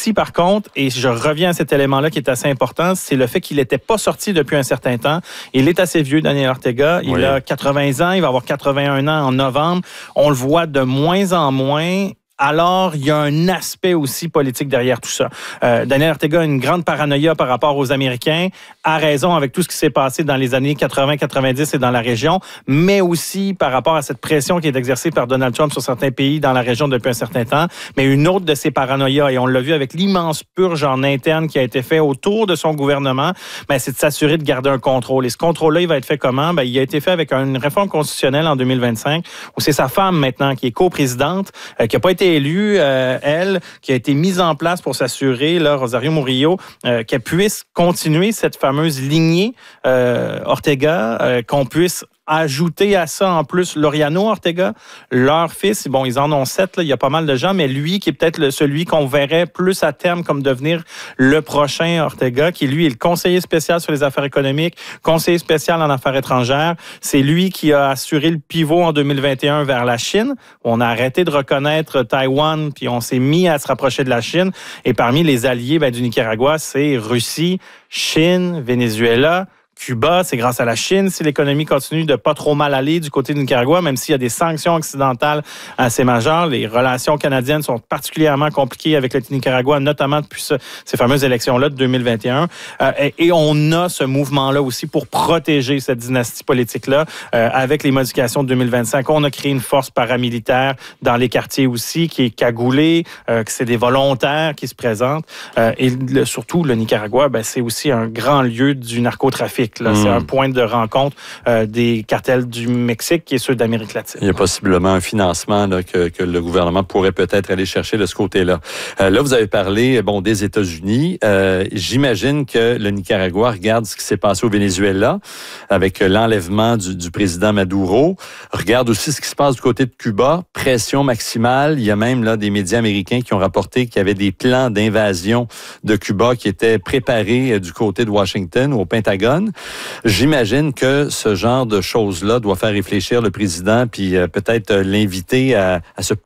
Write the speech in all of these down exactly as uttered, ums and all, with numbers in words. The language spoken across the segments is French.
aussi, par contre, et je reviens à cet élément-là qui est assez important, c'est le fait qu'il n'était pas sorti depuis un certain temps. Il est assez vieux, Daniel Ortega. Il oui. a quatre-vingts ans, il va avoir quatre-vingt-un ans en novembre. On le voit de moins en moins. Alors, il y a un aspect aussi politique derrière tout ça. Euh, Daniel Ortega a une grande paranoïa par rapport aux Américains, a raison avec tout ce qui s'est passé dans les années quatre-vingts quatre-vingt-dix et dans la région, mais aussi par rapport à cette pression qui est exercée par Donald Trump sur certains pays dans la région depuis un certain temps. Mais une autre de ses paranoïas, et on l'a vu avec l'immense purge en interne qui a été fait autour de son gouvernement, ben, c'est de s'assurer de garder un contrôle. Et ce contrôle-là, il va être fait comment? Ben, il a été fait avec une réforme constitutionnelle en deux mille vingt-cinq, où c'est sa femme maintenant qui est coprésidente, euh, qui n'a pas été élue, euh, elle, qui a été mise en place pour s'assurer, là, Rosario Murillo, euh, qu'elle puisse continuer cette fameuse lignée euh, Ortega, euh, qu'on puisse ajouter à ça, en plus, Laureano Ortega, leur fils, bon, ils en ont sept, là, il y a pas mal de gens, mais lui, qui est peut-être le, celui qu'on verrait plus à terme comme devenir le prochain Ortega, qui, lui, est le conseiller spécial sur les affaires économiques, conseiller spécial en affaires étrangères. C'est lui qui a assuré le pivot en deux mille vingt et un vers la Chine. On a arrêté de reconnaître Taïwan, puis on s'est mis à se rapprocher de la Chine. Et parmi les alliés ben, du Nicaragua, c'est Russie, Chine, Venezuela, Cuba. C'est grâce à la Chine si l'économie continue de pas trop mal aller du côté du Nicaragua, même s'il y a des sanctions occidentales assez majeures. Les relations canadiennes sont particulièrement compliquées avec le Nicaragua, notamment depuis ce, ces fameuses élections-là de deux mille vingt et un. Euh, et, et on a ce mouvement-là aussi pour protéger cette dynastie politique-là. Euh, avec les modifications de deux mille vingt-cinq, on a créé une force paramilitaire dans les quartiers aussi qui est cagoulée, euh, que c'est des volontaires qui se présentent. Euh, et le, surtout, le Nicaragua, ben, c'est aussi un grand lieu du narcotrafic. Là. Mmh. C'est un point de rencontre euh, des cartels du Mexique et ceux d'Amérique latine. Il y a possiblement un financement là, que, que le gouvernement pourrait peut-être aller chercher de ce côté-là. Euh, là, vous avez parlé bon, des États-Unis. Euh, j'imagine que le Nicaragua regarde ce qui s'est passé au Venezuela avec l'enlèvement du, du président Maduro. Regarde aussi ce qui se passe du côté de Cuba. Pression maximale. Il y a même là, des médias américains qui ont rapporté qu'il y avait des plans d'invasion de Cuba qui étaient préparés du côté de Washington, au Pentagone. J'imagine que ce genre de choses-là doit faire réfléchir le président puis euh, peut-être euh, l'inviter à, à se...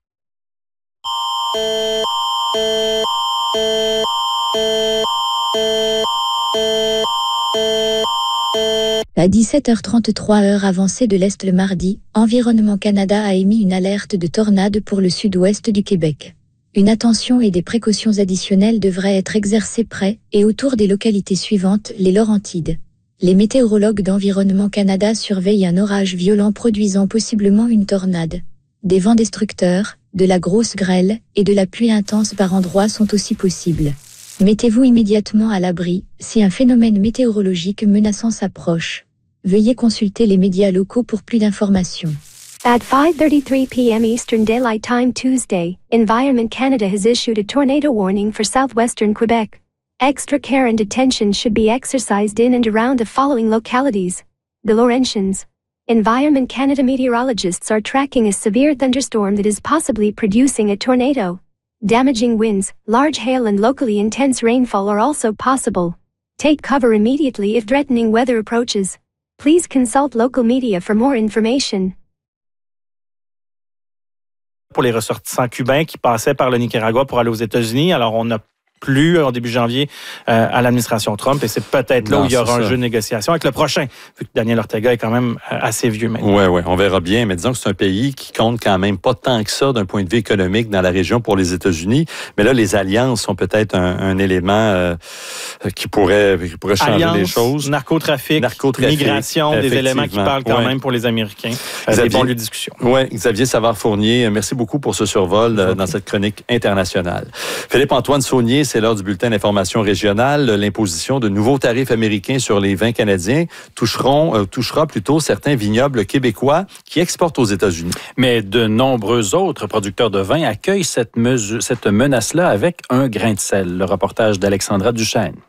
À dix-sept heures trente-trois heure avancée de l'Est le mardi, Environnement Canada a émis une alerte de tornade pour le sud-ouest du Québec. Une attention et des précautions additionnelles devraient être exercées près et autour des localités suivantes, les Laurentides. Les météorologues d'Environnement Canada surveillent un orage violent produisant possiblement une tornade. Des vents destructeurs, de la grosse grêle et de la pluie intense par endroits sont aussi possibles. Mettez-vous immédiatement à l'abri si un phénomène météorologique menaçant s'approche. Veuillez consulter les médias locaux pour plus d'informations. At five thirty-three p.m. Eastern Daylight Time Tuesday, Environment Canada has issued a tornado warning for southwestern Quebec. Extra care and attention should be exercised in and around the following localities. The Laurentians. Environment Canada meteorologists are tracking a severe thunderstorm that is possibly producing a tornado. Damaging winds, large hail and locally intense rainfall are also possible. Take cover immediately if threatening weather approaches. Please consult local media for more information. Pour les ressortissants cubains qui passaient par le Nicaragua pour aller aux États-Unis, alors on a plus en début janvier euh, à l'administration Trump et c'est peut-être là non, où il y aura un ça. jeu de négociation avec le prochain, vu que Daniel Ortega est quand même euh, assez vieux maintenant. Oui, oui, on verra bien, mais disons que c'est un pays qui compte quand même pas tant que ça d'un point de vue économique dans la région pour les États-Unis, mais là, les alliances sont peut-être un, un élément euh, qui pourrait, qui pourrait changer Alliance, les choses. Narcotrafic, narcotrafic migration, des éléments qui parlent quand ouais. même pour les Américains. Euh, Xavier, des bons lieux de discussion. Oui, Xavier Savard-Fournier, merci beaucoup pour ce survol euh, dans cette chronique internationale. Philippe-Antoine Saunier, c'est l'heure du bulletin d'information régionale. L'imposition de nouveaux tarifs américains sur les vins canadiens toucheront, euh, touchera plutôt certains vignobles québécois qui exportent aux États-Unis. Mais de nombreux autres producteurs de vin accueillent cette, mesure, cette menace-là avec un grain de sel. Le reportage d'Alexandra Duchesne.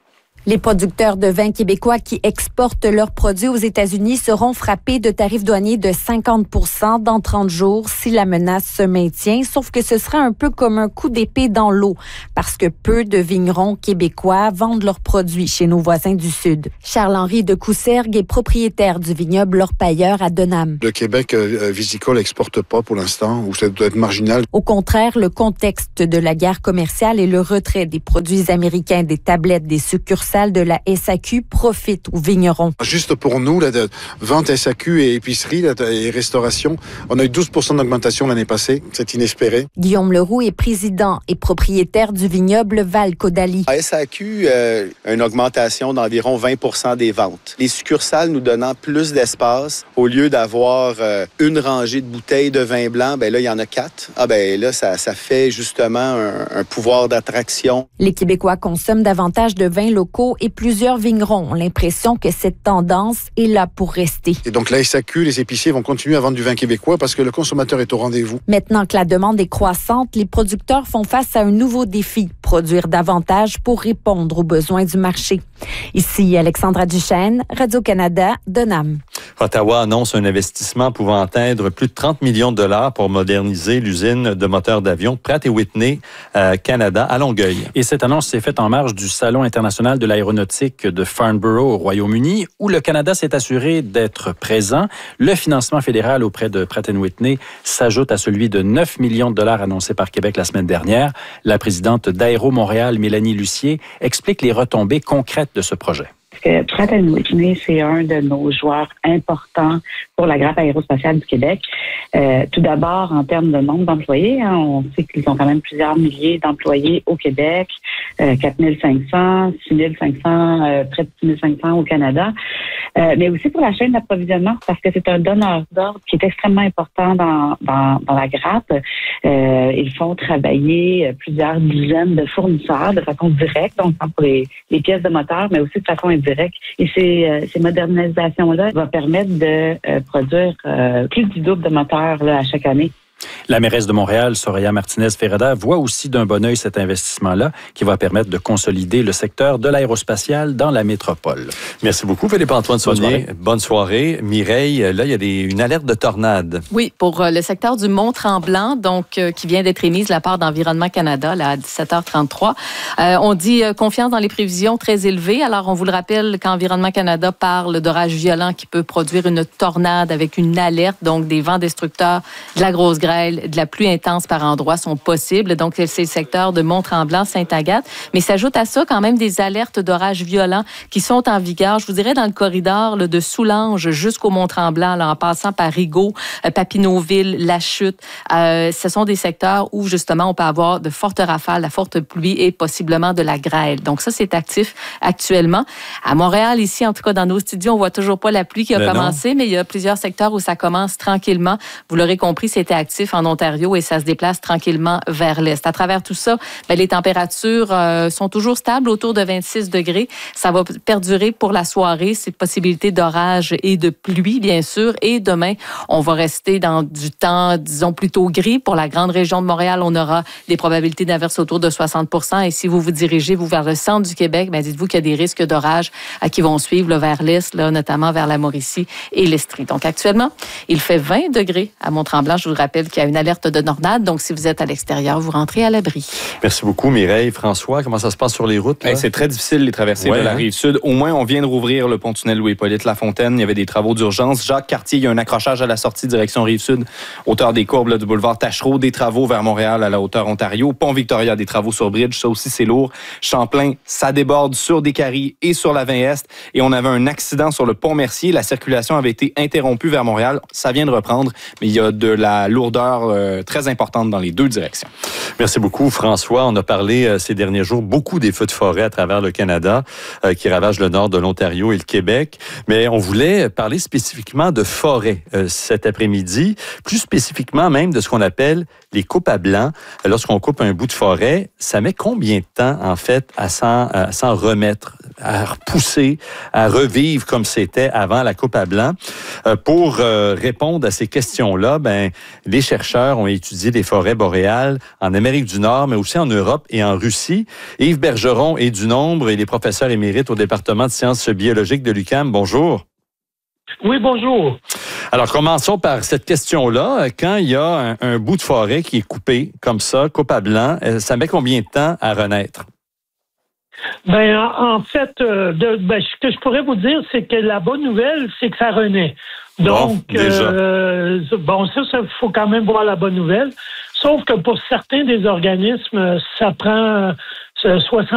Les producteurs de vin québécois qui exportent leurs produits aux États-Unis seront frappés de tarifs douaniers de cinquante pour cent dans trente jours si la menace se maintient, sauf que ce sera un peu comme un coup d'épée dans l'eau parce que peu de vignerons québécois vendent leurs produits chez nos voisins du Sud. Charles-Henri de Coussergues est propriétaire du vignoble L'Orpailleur à Denham. Le Québec euh, viticole n'exporte pas pour l'instant, ou ça doit être marginal. Au contraire, le contexte de la guerre commerciale et le retrait des produits américains, des tablettes, des succursales de la S A Q profite aux vignerons. Juste pour nous, la vente S A Q et épicerie là, et restauration, on a eu douze pour cent d'augmentation l'année passée. C'est inespéré. Guillaume Leroux est président et propriétaire du vignoble Val-Caudalie. La S A Q euh, a une augmentation d'environ vingt pour cent des ventes. Les succursales nous donnant plus d'espace, au lieu d'avoir euh, une rangée de bouteilles de vin blanc, ben là, il y en a quatre. Ah ben là, ça, ça fait justement un, un pouvoir d'attraction. Les Québécois consomment davantage de vins locaux et plusieurs vignerons ont l'impression que cette tendance est là pour rester. Et donc la S A Q, les épiciers vont continuer à vendre du vin québécois parce que le consommateur est au rendez-vous. Maintenant que la demande est croissante, les producteurs font face à un nouveau défi, produire davantage pour répondre aux besoins du marché. Ici Alexandra Duchesne, Radio-Canada, Denham. Ottawa annonce un investissement pouvant atteindre plus de trente millions de dollars pour moderniser l'usine de moteurs d'avion Pratt et Whitney euh, Canada à Longueuil. Et cette annonce s'est faite en marge du Salon international de l'aéronautique de Farnborough au Royaume-Uni, où le Canada s'est assuré d'être présent. Le financement fédéral auprès de Pratt et Whitney s'ajoute à celui de neuf millions de dollars annoncé par Québec la semaine dernière. La présidente d'Aéro Montréal, Mélanie Lucier, explique les retombées concrètes de ce projet. Que Pratt et Whitney, c'est un de nos joueurs importants pour la grappe aérospatiale du Québec. Euh, tout d'abord, en termes de nombre d'employés, hein, on sait qu'ils ont quand même plusieurs milliers d'employés au Québec, euh, quatre mille cinq cents, six mille cinq cents, euh, près de six mille cinq cents au Canada. Euh, mais aussi pour la chaîne d'approvisionnement, parce que c'est un donneur d'ordre qui est extrêmement important dans, dans, dans la grappe. Euh, ils font travailler plusieurs dizaines de fournisseurs de façon directe, donc pour les, les pièces de moteur, mais aussi de façon indirecte. Et ces, euh, ces modernisations-là vont permettre de euh, produire euh, plus du double de moteurs là, à chaque année. La mairesse de Montréal, Soraya Martinez-Ferrada, voit aussi d'un bon œil cet investissement-là qui va permettre de consolider le secteur de l'aérospatial dans la métropole. Merci beaucoup, Philippe-Antoine Saunier. Bonne soirée. Mireille, là, il y a des, une alerte de tornade. Oui, pour le secteur du Mont-Tremblant, donc euh, qui vient d'être émise de la part d'Environnement Canada là, à dix-sept heures trente-trois. Euh, on dit euh, confiance dans les prévisions très élevées. Alors, on vous le rappelle qu'Environnement Canada parle d'orages violents qui peut produire une tornade avec une alerte, donc des vents destructeurs, de la grosse grêle, de la pluie intense par endroits sont possibles. Donc, c'est le secteur de Mont-Tremblant, Sainte-Agathe. Mais s'ajoute à ça quand même des alertes d'orages violents qui sont en vigueur, je vous dirais, dans le corridor là, de Soulanges jusqu'au Mont-Tremblant, là, en passant par Rigaud, euh, Papineauville, La Chute. Euh, ce sont des secteurs où, justement, on peut avoir de fortes rafales, la forte pluie et possiblement de la grêle. Donc, ça, c'est actif actuellement. À Montréal, ici, en tout cas, dans nos studios, on voit toujours pas la pluie qui a mais commencé, non. Mais il y a plusieurs secteurs où ça commence tranquillement. Vous l'aurez compris, c'était actif en Ontario et ça se déplace tranquillement vers l'est. À travers tout ça, bien, les températures euh, sont toujours stables autour de vingt-six degrés. Ça va perdurer pour la soirée. C'est possibilité d'orage et de pluie, bien sûr. Et demain, on va rester dans du temps, disons, plutôt gris. Pour la grande région de Montréal, on aura des probabilités d'averse autour de soixante pour cent. Et si vous vous dirigez, vous, vers le centre du Québec, bien, dites-vous qu'il y a des risques d'orage euh, qui vont suivre là, vers l'est, là, notamment vers la Mauricie et l'Estrie. Donc, actuellement, il fait vingt degrés à Mont-Tremblant. Je vous rappelle qu'il y a une alerte de tornade. Donc, si vous êtes à l'extérieur, vous rentrez à l'abri. Merci beaucoup, Mireille. François, comment ça se passe sur les routes? Hey, c'est très difficile, les traversées ouais, de la hein? Rive-Sud. Au moins, on vient de rouvrir le pont-tunnel Louis-Hippolyte Lafontaine. Il y avait des travaux d'urgence. Jacques Cartier, il y a un accrochage à la sortie direction Rive-Sud, hauteur des courbes là, du boulevard Tachereau, des travaux vers Montréal à la hauteur Ontario. Pont-Victoria, des travaux sur Bridge. Ça aussi, c'est lourd. Champlain, ça déborde sur des Caries et sur la vingt Est. Et on avait un accident sur le pont Mercier. La circulation avait été interrompue vers Montréal. Ça vient de reprendre, mais il y a de la lourdeur euh, très importante dans les deux directions. Merci beaucoup, François. On a parlé euh, ces derniers jours beaucoup des feux de forêt à travers le Canada euh, qui ravagent le nord de l'Ontario et le Québec. Mais on voulait parler spécifiquement de forêt euh, cet après-midi, plus spécifiquement même de ce qu'on appelle les coupes à blanc. Lorsqu'on coupe un bout de forêt, ça met combien de temps, en fait, à s'en, à s'en remettre? à repousser, à revivre comme c'était avant la coupe à blanc. Euh, pour euh, répondre à ces questions-là, ben, les chercheurs ont étudié les forêts boréales en Amérique du Nord, mais aussi en Europe et en Russie. Yves Bergeron est du nombre et les professeurs émérites au département de sciences biologiques de l'U Q A M. Bonjour. Oui, bonjour. Alors, commençons par cette question-là. Quand il y a un, un bout de forêt qui est coupé comme ça, coupe à blanc, ça met combien de temps à renaître? Ben, en fait, euh, de, ben, ce que je pourrais vous dire, c'est que la bonne nouvelle, c'est que ça renaît. Donc, bon, déjà. Euh, bon, ça, il faut quand même voir la bonne nouvelle. Sauf que pour certains des organismes, ça prend soixante